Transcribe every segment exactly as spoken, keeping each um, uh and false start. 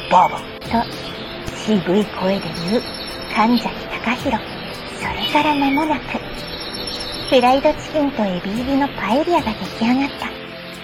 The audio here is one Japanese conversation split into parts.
バーバと渋い声で言う神崎隆弘。それから間もなくフライドチキンとエビ入りのパエリアが出来上がった。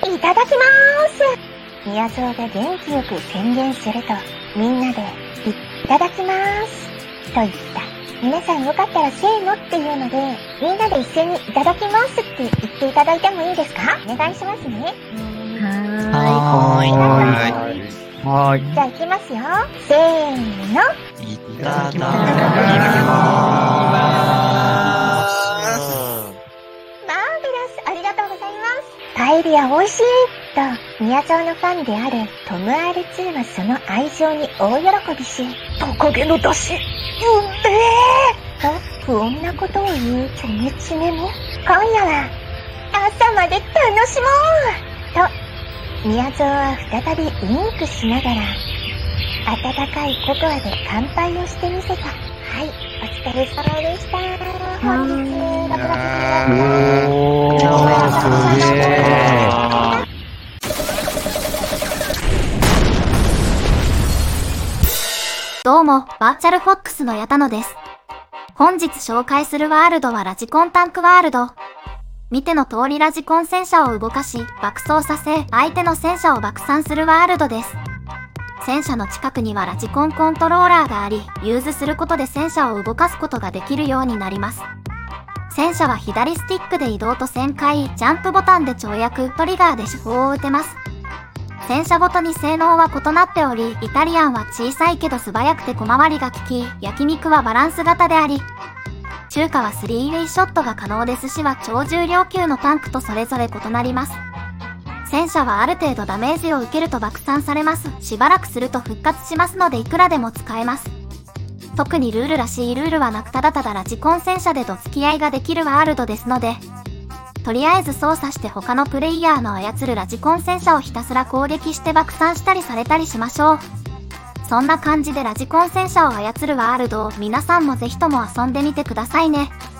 いただきまーす。宮蔵が元気よく宣言すると、みんなでいただきまーすと言った。皆さんよかったらせーのっていうので、みんなで一斉にいただきますって言っていただいてもいいですか？お願いしますね。 はーい。 はーい。 はーい。 じゃあ行きますよ。せーの。 いただきまマーベラス、ありがとうございます。パエリア美味しいと、宮沢のファンであるトム アールツー はその愛情に大喜びし、トカゲの出汁、うめえと不穏なことを言うチョメチメも、今夜は朝まで楽しもうと、宮沢は再びウインクしながら、温かいココアで乾杯をしてみせた。はい、お疲れ様でした。本日、ろくがつおー、すげー。 どうも、バーチャルフォックスの矢田野です。本日紹介するワールドはラジコンタンクワールド。見ての通りラジコン戦車を動かし、爆走させ、相手の戦車を爆散するワールドです。戦車の近くにはラジコンコントローラーがあり、ユーズすることで戦車を動かすことができるようになります。戦車は左スティックで移動と旋回、ジャンプボタンで跳躍、トリガーで手法を打てます。戦車ごとに性能は異なっており、イタリアンは小さいけど素早くて小回りが利き、焼肉はバランス型であり、中華はスリーウェイショットが可能で寿司は超重量級のタンクとそれぞれ異なります。戦車はある程度ダメージを受けると爆散されます。しばらくすると復活しますのでいくらでも使えます。特にルールらしいルールはなくただただラジコン戦車でどつき合いができるワールドですので、とりあえず操作して他のプレイヤーの操るラジコン戦車をひたすら攻撃して爆散したりされたりしましょう。そんな感じでラジコン戦車を操るワールドを皆さんもぜひとも遊んでみてくださいね。